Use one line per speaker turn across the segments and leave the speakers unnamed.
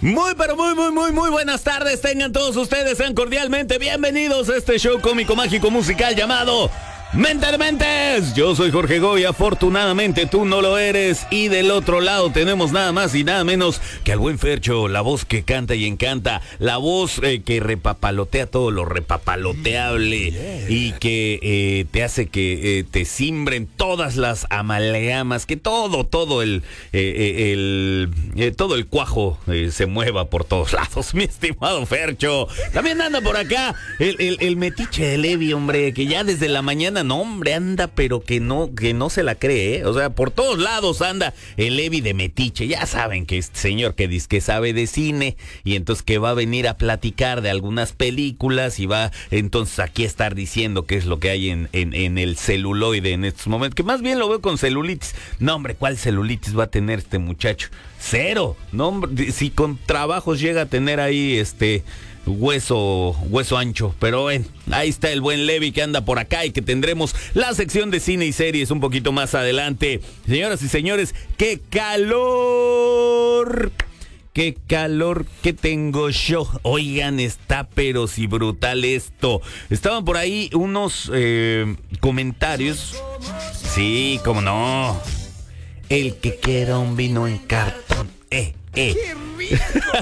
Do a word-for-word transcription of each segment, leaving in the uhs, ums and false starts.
Muy, pero muy, muy, muy, muy buenas tardes. Tengan todos ustedes, sean cordialmente bienvenidos a este show cómico, mágico, musical llamado Mente de Mentes. Yo soy Jorge Goy, afortunadamente tú no lo eres. Y del otro lado tenemos nada más y nada menos que al buen Fercho, la voz que canta y encanta, la voz eh, que repapalotea todo lo repapaloteable yeah. y que eh, te hace que eh, te simbren todas las amalgamas, que todo, todo el, eh, el eh, todo el cuajo eh, se mueva por todos lados, mi estimado Fercho. También anda por acá el, el, el metiche de Levi, hombre, que ya desde la mañana no, hombre, anda, pero que no, que no se la cree, ¿eh? O sea, por todos lados anda el Levi de metiche. Ya saben que este señor que dice que sabe de cine y entonces que va a venir a platicar de algunas películas y va entonces aquí a estar diciendo qué es lo que hay en, en, en el celuloide en estos momentos, que más bien lo veo con celulitis. No, hombre, ¿cuál celulitis va a tener este muchacho? Cero. No, hombre, si con trabajos llega a tener ahí este... Hueso, hueso ancho, pero bueno, ahí está el buen Levi que anda por acá y que tendremos la sección de cine y series un poquito más adelante. Señoras y señores, ¡qué calor! ¡Qué calor que tengo yo! Oigan, está pero si brutal esto. Estaban por ahí unos eh, comentarios. Sí, cómo no. El que quiera un vino en cartón. Eh, eh.
¡Qué rico!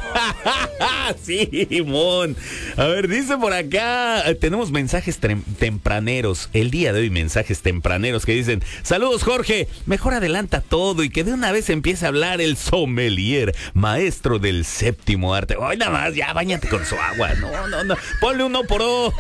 Sí, Mon. A ver, dice por acá, tenemos mensajes tempraneros. El día de hoy mensajes tempraneros que dicen: saludos, Jorge, mejor adelanta todo y que de una vez empiece a hablar el sommelier, maestro del séptimo arte. Hoy nada más, ya báñate con su agua. No, no, no. Ponle uno por o.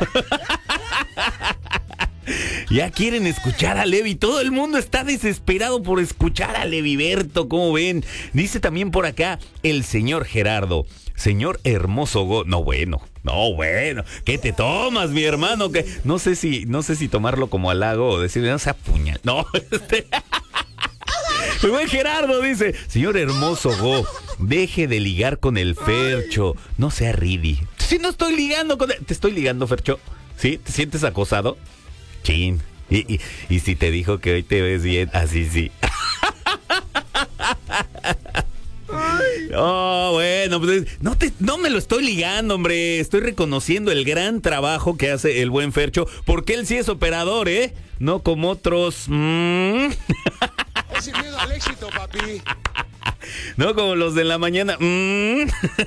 Ya quieren escuchar a Levi. Todo el mundo está desesperado por escuchar a Leviberto. ¿Cómo ven? Dice también por acá el señor Gerardo: señor hermoso Go... No, bueno. No, bueno. ¿Qué te tomas, mi hermano? ¿Qué? No sé si, no sé si tomarlo como halago o decirle, no sea puñal. No, este... El buen Gerardo dice: señor hermoso Go, deje de ligar con el Fercho. No sea ridi. Si no estoy ligando con el... ¿Te estoy ligando, Fercho? ¿Sí? ¿Te sientes acosado? Chin. Y, y, y si te dijo que hoy te ves bien, así sí. Oh, bueno, pues no, te, no me lo estoy ligando, hombre. Estoy reconociendo el gran trabajo que hace el buen Fercho, porque él sí es operador, ¿eh? No como otros. Mm.
Es sin miedo al éxito, papi.
No como los de la mañana. Mm.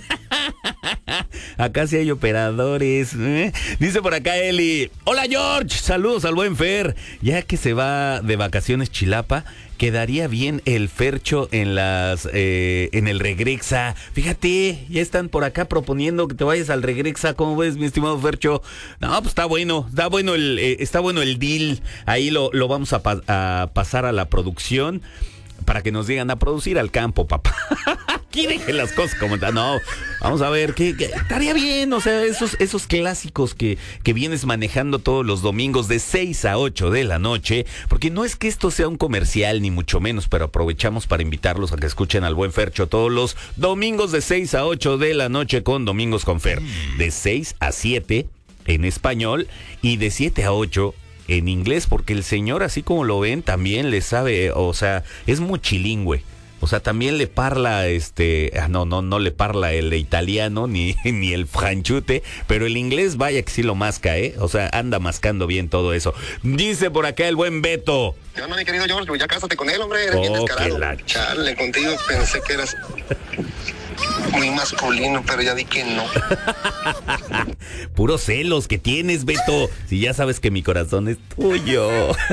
Acá sí hay operadores. ¿eh? Dice por acá Eli: hola, George, saludos al buen Fer. Ya que se va de vacaciones Chilapa, quedaría bien el Fercho en las eh, en el Regrexa. Fíjate, ya están por acá proponiendo que te vayas al Regrexa. ¿Cómo ves, mi estimado Fercho? No, pues está bueno, está bueno el eh, está bueno el deal. Ahí lo, lo vamos a, pa- a pasar a la producción para que nos digan: a producir al campo, papá. Aquí dejen las cosas como están. No, vamos a ver, que, que estaría bien, o sea, esos, esos clásicos que, que vienes manejando todos los domingos de seis a ocho de la noche, porque no es que esto sea un comercial, ni mucho menos, pero aprovechamos para invitarlos a que escuchen al buen Fercho todos los domingos de seis a ocho de la noche con Domingos con Fer, de seis a siete en español y de siete a ocho en inglés, porque el señor, así como lo ven, también le sabe, o sea, es multilingüe. O sea, también le parla, este, ah, no, no, no le parla el italiano ni, ni el franchute, pero el inglés, vaya que sí lo masca, ¿eh? O sea, anda mascando bien todo eso. Dice por acá el buen Beto:
¿qué onda, mi querido George? Ya cásate con él, hombre, eres
oh,
bien descarado.
La...
Chale, contigo pensé que eras muy masculino, pero ya di que no.
Puros celos que tienes, Beto. Si ya sabes que mi corazón es tuyo.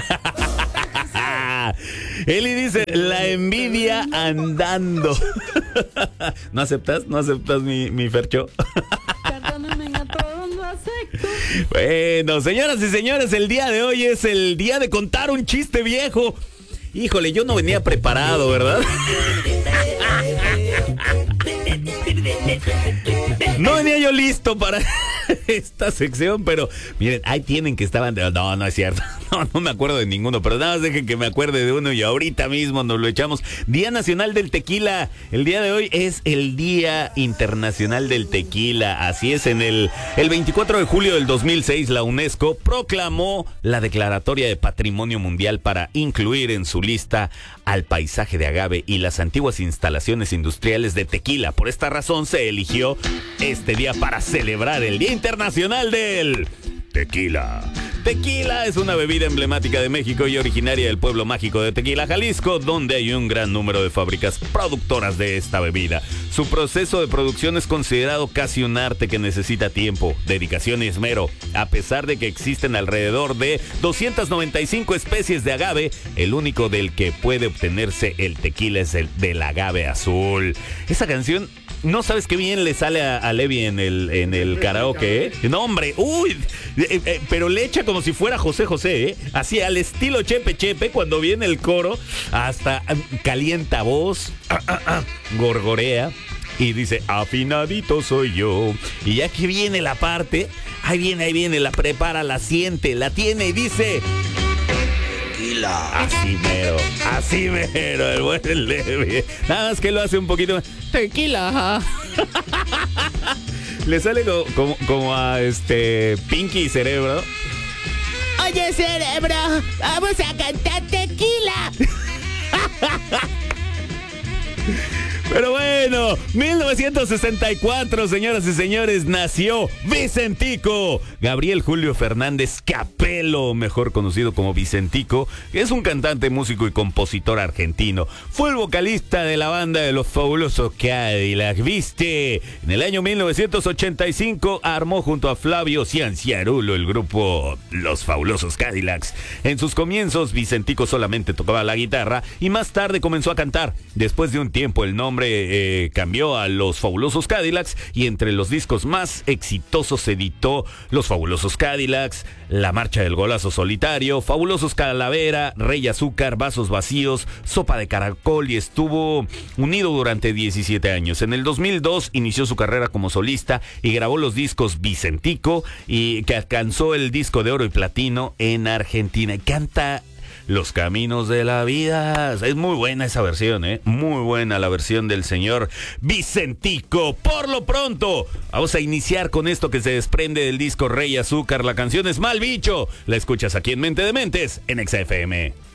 Eli dice: la envidia andando. ¿No aceptas? ¿No aceptas mi, mi Fercho? Bueno, señoras y señores, el día de hoy es el día de contar un chiste viejo. Híjole, yo no venía preparado, ¿verdad? No venía yo listo para, esta sección, pero miren, ahí tienen que estaban de... No, no es cierto. No, no me acuerdo de ninguno, pero nada más dejen que me acuerde de uno y ahorita mismo nos lo echamos. Día Nacional del Tequila. El día de hoy es el Día Internacional del Tequila. Así es, en el, el veinticuatro de julio del dos mil seis la UNESCO proclamó la Declaratoria de Patrimonio Mundial para incluir en su lista al paisaje de agave y las antiguas instalaciones industriales de tequila. Por esta razón se eligió este día para celebrar el Día Internacional del Tequila. Tequila es una bebida emblemática de México y originaria del pueblo mágico de Tequila, Jalisco, donde hay un gran número de fábricas productoras de esta bebida. Su proceso de producción es considerado casi un arte que necesita tiempo, dedicación y esmero. A pesar de que existen alrededor de doscientas noventa y cinco especies de agave, el único del que puede obtenerse el tequila es el del agave azul. Esa canción... No sabes qué bien le sale a, a Levi en el, en el karaoke, ¿eh? No, hombre, uy, eh, eh, pero le echa como si fuera José José, ¿eh? Así al estilo Chepe Chepe, cuando viene el coro, hasta calienta voz, ah, ah, ah, gorgorea y dice, afinadito soy yo. Y ya que viene la parte, ahí viene, ahí viene, la prepara, la siente, la tiene y dice... Tequila. Así mero, así mero, el buen Levi. Nada más que lo hace un poquito más. Tequila. Le sale como, como, como a este Pinky Cerebro.
Oye, Cerebro, vamos a cantar Tequila.
Pero bueno, mil novecientos sesenta y cuatro, señoras y señores, nació Vicentico. Gabriel Julio Fernández Capelo, mejor conocido como Vicentico, que es un cantante, músico y compositor argentino. Fue el vocalista de la banda de los Fabulosos Cadillacs, ¿viste? En el año mil novecientos ochenta y cinco armó junto a Flavio Cianciarulo el grupo Los Fabulosos Cadillacs. En sus comienzos, Vicentico solamente tocaba la guitarra y más tarde comenzó a cantar. Después de un tiempo, el nombre Eh, cambió a Los Fabulosos Cadillacs y entre los discos más exitosos se editó Los Fabulosos Cadillacs, La Marcha del Golazo Solitario, Fabulosos Calavera, Rey Azúcar, Vasos Vacíos, Sopa de Caracol y estuvo unido durante diecisiete años. En el dos mil dos inició su carrera como solista y grabó los discos Vicentico, y que alcanzó el disco de oro y platino en Argentina. Canta Los Caminos de la Vida. Es muy buena esa versión, ¿eh? Muy buena la versión del señor Vicentico. Por lo pronto, vamos a iniciar con esto que se desprende del disco Rey Azúcar. La canción es Mal Bicho. La escuchas aquí en Mente de Mentes, en Exa F M.